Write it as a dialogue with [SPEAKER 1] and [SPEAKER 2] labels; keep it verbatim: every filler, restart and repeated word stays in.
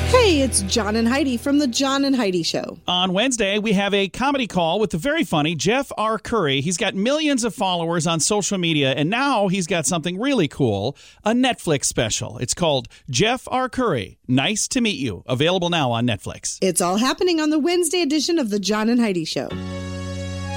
[SPEAKER 1] Hey, it's John and Heidi from the John and Heidi Show.
[SPEAKER 2] On Wednesday, we have a comedy call with the very funny Jeff R. Curry. He's got millions of followers on social media, and now he's got something really cool, a Netflix special. It's called Jeff R. Curry, Nice to Meet You, available now on Netflix.
[SPEAKER 1] It's all happening on the Wednesday edition of the John and Heidi Show.